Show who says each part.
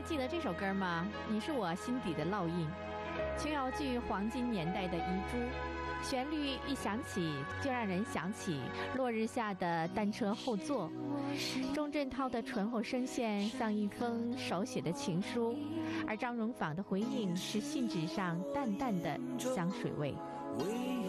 Speaker 1: 还记得这首歌吗？你是我心底的烙印，琼瑶剧黄金年代的遗珠。旋律一响起，就让人想起落日下的单车后座，钟镇涛的醇厚声线像一封手写的情书，而张荣仿的回应是信纸上淡淡的香水味。